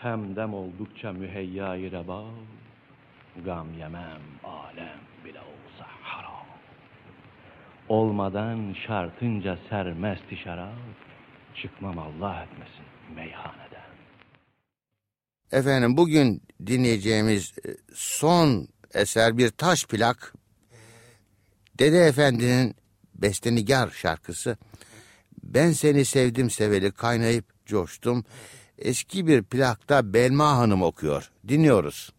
Hemdem oldukça müheyya-i reba, gam yemem alem bile olsa haram. Olmadan şartınca sermesti şarap, çıkmam Allah etmesin meyhaneden. Efendim bugün dinleyeceğimiz son eser bir taş plak. Dede Efendi'nin Bestenigar şarkısı. Ben seni sevdim seveli kaynayıp coştum. Eski bir plakta Belma Hanım okuyor. Dinliyoruz.